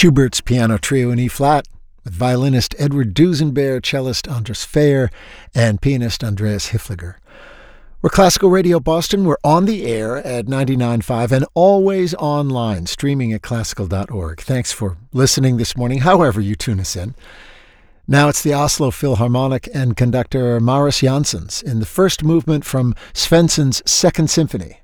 Schubert's Piano Trio in E-flat, with violinist Edward Dusenbeer, cellist Andras Fehr, and pianist Andreas Hifliger. We're Classical Radio Boston. We're on the air at 99.5 and always online, streaming at classical.org. Thanks for listening this morning, however you tune us in. Now it's the Oslo Philharmonic and conductor Marius Jansons in the first movement from Svensson's Second Symphony,